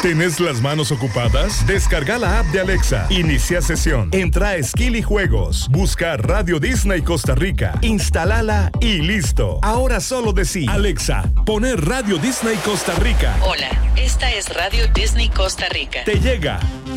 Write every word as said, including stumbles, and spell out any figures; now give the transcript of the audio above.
¿Tenés las manos ocupadas? Descarga la app de Alexa. Inicia sesión. Entra a Skill y Juegos. Busca Radio Disney Costa Rica. Instálala y listo. Ahora solo decí, Alexa, poner Radio Disney Costa Rica. Hola, esta es Radio Disney Costa Rica. Te llega